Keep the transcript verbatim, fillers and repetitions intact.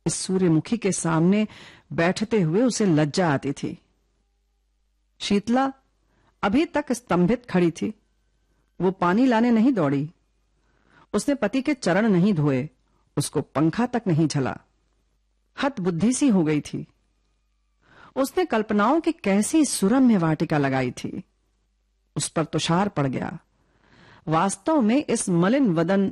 इस सूर्यमुखी के सामने बैठते हुए उसे लज्जा आती थी। शीतला अभी तक स्तंभित खड़ी थी। वो पानी लाने नहीं दौड़ी, उसने पति के चरण नहीं धोए, उसको पंखा तक नहीं झला। हतबुद्धि सी हो गई थी। उसने कल्पनाओं की कैसी सुरम्य वाटिका लगाई थी। उस पर तुषार पड़ गया। वास्तव में इस मलिन वदन